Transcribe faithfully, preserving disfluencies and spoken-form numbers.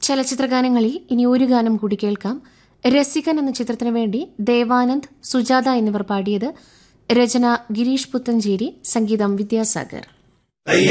ചലച്ചിത്രഗാനങ്ങളിൽ ഇനി ഒരു ഗാനം കൂടി കേൾക്കാം. രസികൻ എന്ന ചിത്രത്തിനു വേണ്ടി ദേവാനന്ദ്, സുജാത എന്നിവർ പാടിയത്. രചന ഗിരീഷ് പുത്തഞ്ചേരി, സംഗീതം വിദ്യാസാഗർ.